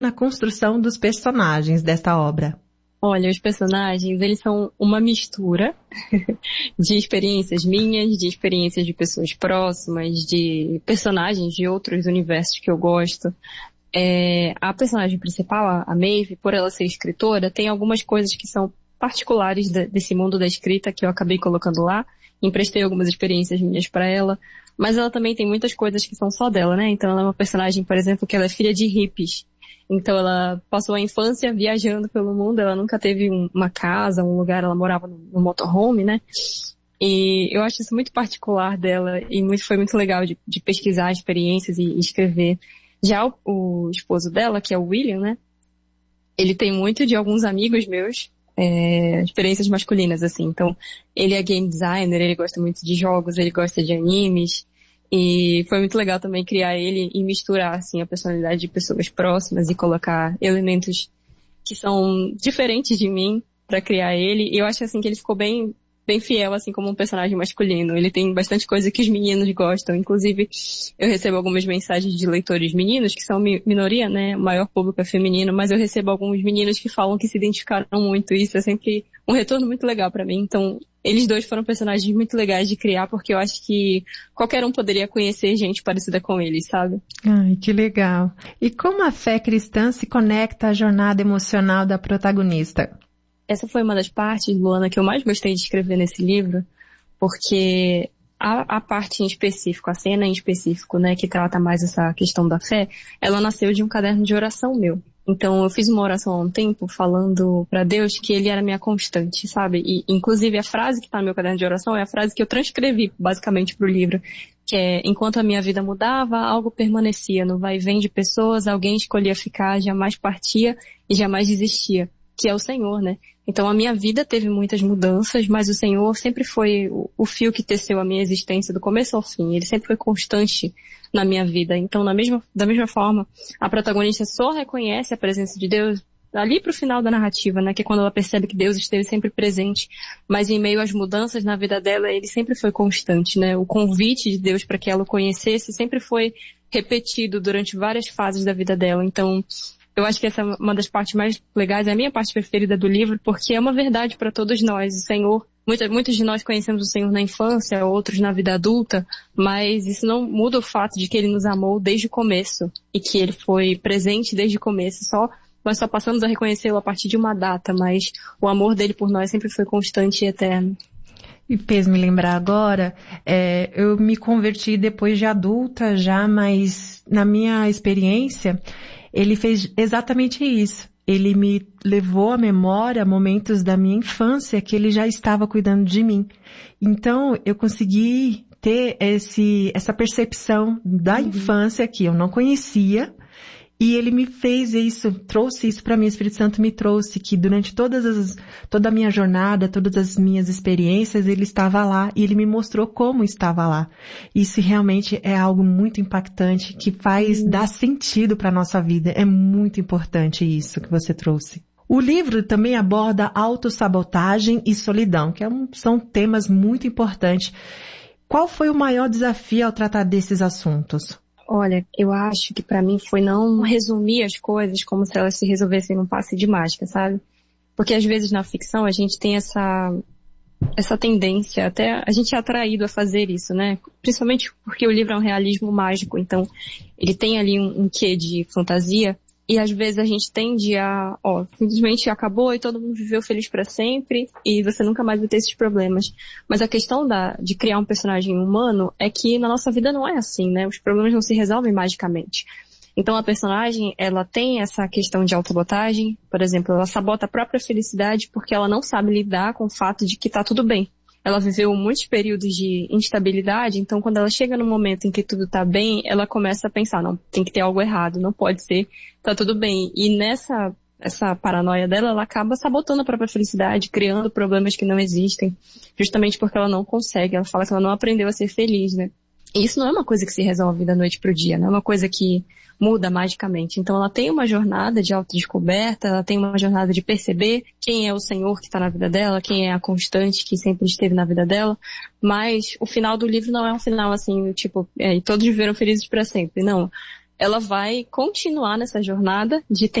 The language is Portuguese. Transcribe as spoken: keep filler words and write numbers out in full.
na construção dos personagens desta obra? Olha, os personagens, eles são uma mistura de experiências minhas, de experiências de pessoas próximas, de personagens de outros universos que eu gosto. É, a personagem principal, a Maeve, por ela ser escritora, tem algumas coisas que são particulares de, desse mundo da escrita que eu acabei colocando lá. Emprestei algumas experiências minhas para ela, mas ela também tem muitas coisas que são só dela, né? Então ela é uma personagem, por exemplo, que ela é filha de hippies. Então ela passou a infância viajando pelo mundo, ela nunca teve um, uma casa, um lugar, ela morava no, no motorhome, né? E eu acho isso muito particular dela e muito, foi muito legal de, de pesquisar experiências e, e escrever. Já o, o esposo dela, que é o William, né? Ele tem muito de alguns amigos meus, é, experiências masculinas, assim. Então, ele é game designer, ele gosta muito de jogos, ele gosta de animes. E foi muito legal também criar ele e misturar, assim, a personalidade de pessoas próximas e colocar elementos que são diferentes de mim pra criar ele. E eu acho, assim, que ele ficou bem, bem fiel, assim, como um personagem masculino. Ele tem bastante coisa que os meninos gostam. Inclusive, eu recebo algumas mensagens de leitores meninos, que são minoria, né? O maior público é feminino, mas eu recebo alguns meninos que falam que se identificaram muito. E isso é sempre um retorno muito legal pra mim. Então, eles dois foram personagens muito legais de criar, porque eu acho que qualquer um poderia conhecer gente parecida com eles, sabe? Ai, que legal. E como a fé cristã se conecta à jornada emocional da protagonista? Essa foi uma das partes, Luana, que eu mais gostei de escrever nesse livro, porque a, a parte em específico, a cena em específico, né, que trata mais essa questão da fé, ela nasceu de um caderno de oração meu. Então eu fiz uma oração há um tempo falando pra Deus que ele era minha constante, sabe? E inclusive a frase que tá no meu caderno de oração é a frase que eu transcrevi basicamente pro livro, que é: enquanto a minha vida mudava, algo permanecia, no vai e vem de pessoas, alguém escolhia ficar, jamais partia e jamais desistia, que é o Senhor, né? Então a minha vida teve muitas mudanças, mas o Senhor sempre foi o, o fio que teceu a minha existência do começo ao fim. Ele sempre foi constante na minha vida. Então, na mesma, da mesma forma, a protagonista só reconhece a presença de Deus ali pro final da narrativa, né? Que é quando ela percebe que Deus esteve sempre presente. Mas em meio às mudanças na vida dela, ele sempre foi constante, né? O convite de Deus para que ela o conhecesse sempre foi repetido durante várias fases da vida dela. Então, eu acho que essa é uma das partes mais legais, é a minha parte preferida do livro, porque é uma verdade para todos nós. O Senhor, muitos, muitos de nós conhecemos o Senhor na infância, outros na vida adulta, mas isso não muda o fato de que Ele nos amou desde o começo e que Ele foi presente desde o começo. Só, nós só passamos a reconhecê-lo a partir de uma data, mas o amor dele por nós sempre foi constante e eterno. E fez me lembrar agora, é, eu me converti depois de adulta já, mas na minha experiência, ele fez exatamente isso. Ele me levou à memória momentos da minha infância que ele já estava cuidando de mim. Então, eu consegui ter esse, essa percepção da uhum. infância que eu não conhecia. E ele me fez isso, trouxe isso para mim, o Espírito Santo me trouxe, que durante todas as, toda a minha jornada, todas as minhas experiências, ele estava lá e ele me mostrou como estava lá. Isso realmente é algo muito impactante, que faz, dar sentido para a nossa vida. É muito importante isso que você trouxe. O livro também aborda autossabotagem e solidão, que é um, são temas muito importantes. Qual foi o maior desafio ao tratar desses assuntos? Olha, eu acho que pra mim foi não resumir as coisas como se elas se resolvessem num passe de mágica, sabe? Porque às vezes na ficção a gente tem essa, essa tendência, até a gente é atraído a fazer isso, né? Principalmente porque o livro é um realismo mágico, então ele tem ali um, um quê de fantasia. E às vezes a gente tende a, ó, simplesmente acabou e todo mundo viveu feliz pra sempre e você nunca mais vai ter esses problemas. Mas a questão da, de criar um personagem humano é que na nossa vida não é assim, né? Os problemas não se resolvem magicamente. Então a personagem, ela tem essa questão de autossabotagem, por exemplo, ela sabota a própria felicidade porque ela não sabe lidar com o fato de que tá tudo bem. Ela viveu muitos períodos de instabilidade, então quando ela chega no momento em que tudo tá bem, ela começa a pensar, não, tem que ter algo errado, não pode ser, tá tudo bem. E nessa essa paranoia dela, ela acaba sabotando a própria felicidade, criando problemas que não existem, justamente porque ela não consegue, ela fala que ela não aprendeu a ser feliz, né? E isso não é uma coisa que se resolve da noite pro dia, não é uma coisa que muda magicamente. Então ela tem uma jornada de autodescoberta, ela tem uma jornada de perceber quem é o Senhor que está na vida dela, quem é a constante que sempre esteve na vida dela, mas o final do livro não é um final assim, tipo, é, e todos viveram felizes para sempre, não. ela vai continuar nessa jornada de